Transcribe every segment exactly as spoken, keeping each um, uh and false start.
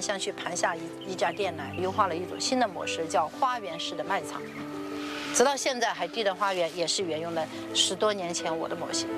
乡去盘下一一家店来，优化了一种新的模式，叫花园式的卖场。直到现在，海地的花园也是沿用了十多年前我的模型。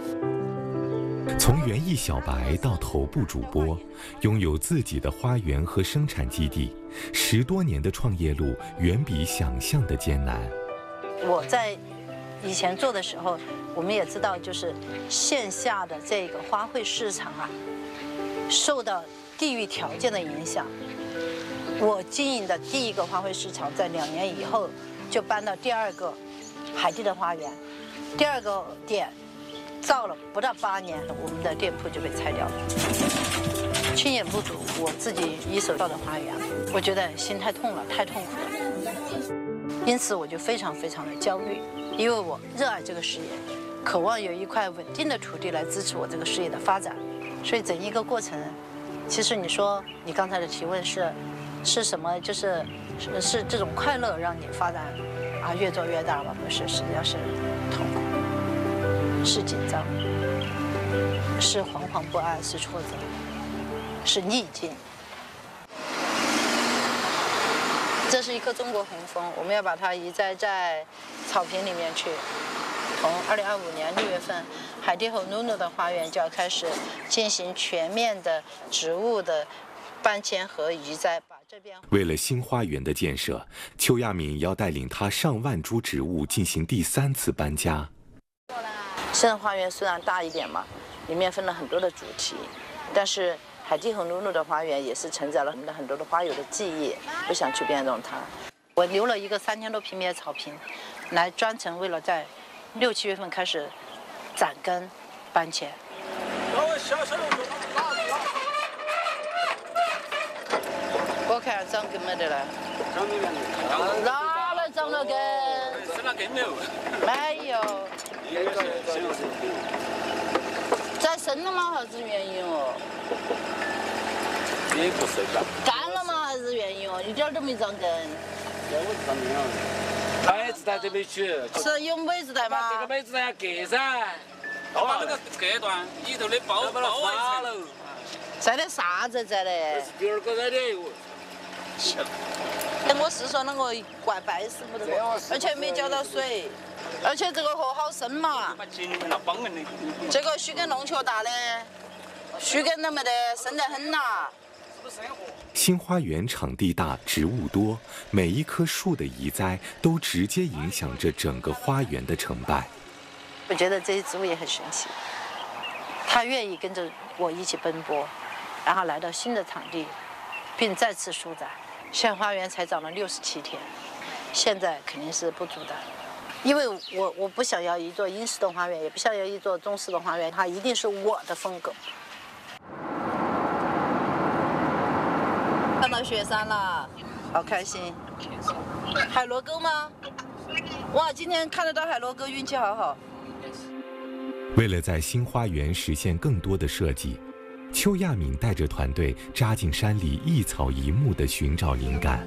从园艺小白到头部主播，拥有自己的花园和生产基地，十多年的创业路远比想象的艰难。 我在以前做的时候，我们也知道，就是线下的这个花卉市场啊，受到地域条件的影响。我经营的第一个花卉市场，在两年以后就搬到第二个海地的花园，第二个店造了不到八年，我们的店铺就被拆掉了。亲眼目睹我自己一手造的花园，我觉得心太痛了，太痛苦了。因此我就非常非常的焦虑，因为我热爱这个事业，渴望有一块稳定的土地来支持我这个事业的发展。所以整一个过程，其实你说你刚才的提问是是什么？就是是是这种快乐让你发展啊越做越大吗？不是，实际上是痛苦。是紧张，是惶惶不安，是挫折，是逆境。这是一棵中国红枫，我们要把它移栽在草坪里面去。从二零二五年六月份，海地和努努的花园就要开始进行全面的植物的搬迁和移栽。把这边为了新花园的建设，邱亚敏要带领他上万株植物进行第三次搬家。 现在花园虽然大一点嘛，里面分了很多的主题，但是海地和努努的花园也是承载了我们的很多的花友的记忆，不想去变动它。我留了一个三千多平米的草坪，来专程为了在六七月份开始攒根搬迁。我看长根没得了，哪来长了根？ 生了根没有？ 没有。再生了吗？还是原因哦？ 也不生了。 干了吗？还是原因哦？一点都没长根。 美字带都没取。 是有美字带吗？ 这个美字带要隔噻。把那个隔断里头的包包完了。 摘的啥子摘的？ 这是第二个摘的。 哎，我是说那个怪白死不得，而且没浇到水。而且这个河好深嘛，这个须跟龙桥大的，须根都没得，深得很呐。 新花园场地大，植物多，每一棵树的移栽都直接影响着整个花园的成败。 我觉得这些植物也很神奇，它愿意跟着我一起奔波，然后来到新的场地，并再次舒展。现在花园才长了六十七天，现在肯定是不足的。因为我我不想要一座英式的花园，也不想要一座中式的花园，它一定是我的风格。看到雪山了，好开心。海螺沟吗？哇，今天看得到海螺沟，运气好好。 为了在新花园实现更多的设计，邱亚敏带着团队扎进山里，一草一木地寻找灵感。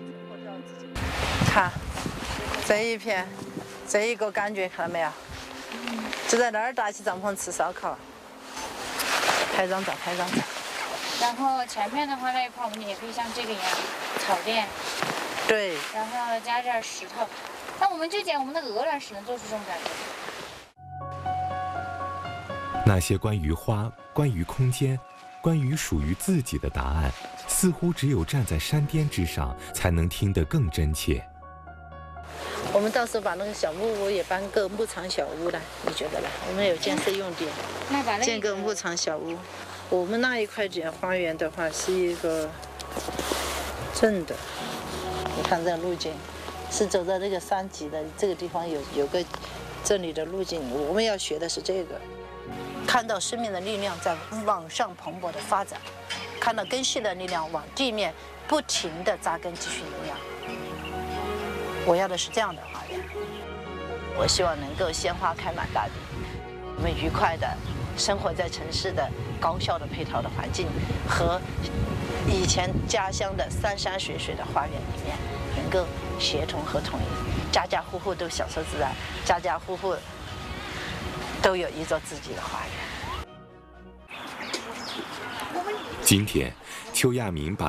看这一片。这一个感觉看到没有？就在那儿搭起帐篷吃烧烤，拍张照，拍张照。 然后前面的话那一块，我们也可以像这个一样，草垫。 对。 然后加点石头，那我们就捡我们的鹅卵石，能做出这种感觉。 那些关于花、关于空间、关于属于自己的答案，似乎只有站在山巅之上，才能听得更真切。 我们到时候把那个小木屋也搬个牧场小屋来，你觉得呢？我们有建设用地， 那把那个建个牧场小屋。我们那一块建花园的话，是一个正的。你看这个路径，是走在这个山脊的这个地方有有个这里的路径。我们要学的是这个，看到生命的力量在往上蓬勃的发展，看到根系的力量往地面不停的扎根，继续营养。我要的是这样的花园，我希望能够鲜花开满大地，我们愉快的生活在城市的高效的配套的环境和以前家乡的山山水水的花园里面能够协同和统一，家家户户都享受自然，家家户户都有一座自己的花园。 今天，邱亚敏把